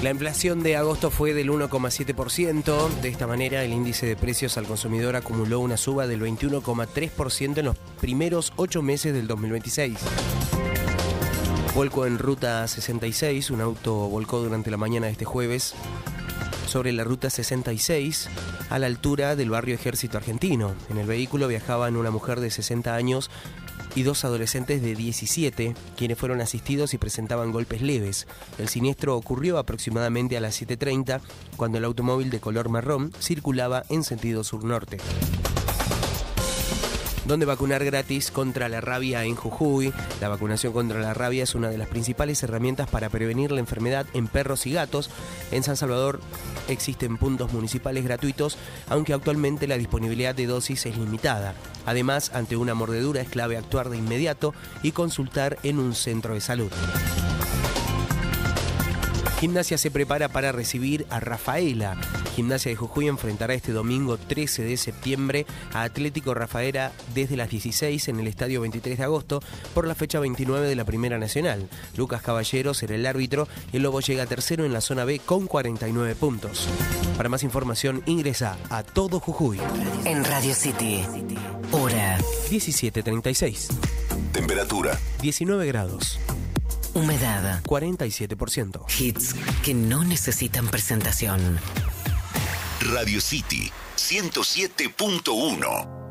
La inflación de agosto fue del 1,7%. De esta manera, el índice de precios al consumidor acumuló una suba del 21,3% en los primeros 8 meses del 2026. Vuelco en Ruta 66. Un auto volcó durante la mañana de este jueves sobre la Ruta 66 a la altura del barrio Ejército Argentino. En el vehículo viajaban una mujer de 60 años y 2 adolescentes de 17, quienes fueron asistidos y presentaban golpes leves. El siniestro ocurrió aproximadamente a las 7:30, cuando el automóvil de color marrón circulaba en sentido sur-norte. ¿Dónde vacunar gratis contra la rabia en Jujuy? La vacunación contra la rabia es una de las principales herramientas para prevenir la enfermedad en perros y gatos. En San Salvador existen puntos municipales gratuitos, aunque actualmente la disponibilidad de dosis es limitada. Además, ante una mordedura es clave actuar de inmediato y consultar en un centro de salud. Gimnasia se prepara para recibir a Rafaela. Gimnasia de Jujuy enfrentará este domingo 13 de septiembre a Atlético Rafaela desde las 16 en el Estadio 23 de agosto por la fecha 29 de la Primera Nacional. Lucas Caballero será el árbitro. El Lobo llega tercero en la zona B con 49 puntos. Para más información ingresa a Todo Jujuy. En Radio City, hora 17:36. Temperatura 19 grados. Humedad 47%. Hits que no necesitan presentación. Radio City 107.1.